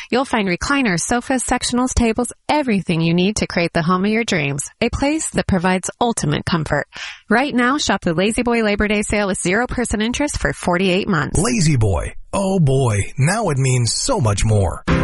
You'll find recliners, sofas, sectionals, tables, everything you need to create the home of your dreams. A place that provides ultimate comfort. Right now, shop the Lazy Boy Labor Day sale with 0% interest for 48 months. Lazy Boy. Oh boy, now it means so much more.